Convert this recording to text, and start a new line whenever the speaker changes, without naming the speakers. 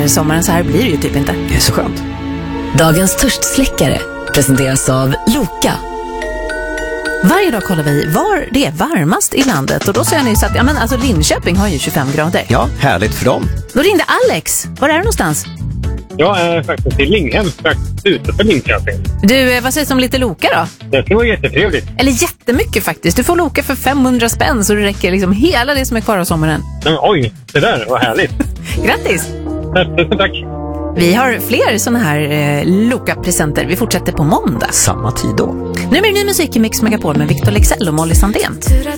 efter sommaren. Så här blir det ju typ inte.
Det är så skönt.
Dagens törstsläckare presenteras av Loka.
Varje dag kollar vi var det är varmast i landet. Och då säger ni så att alltså Linköping har ju 25 grader.
Ja, härligt för dem.
Då ringde Alex. Var är du någonstans?
Jag är faktiskt i Linghem, strax utanför Linköping.
Du, vad sägs om lite Loka då?
Det skulle vara jättetrevligt.
Eller jättemycket faktiskt. Du får Loka för 500 spänn så det räcker liksom hela det som är kvar av sommaren.
Men, oj, det där var härligt.
Grattis!
Tusen tack.
Vi har fler såna här Loka-presenter. Vi fortsätter på måndag.
Samma tid då.
Nu blir det ny musik i Mix Megapol med Victor Leksell och Molly Sandén.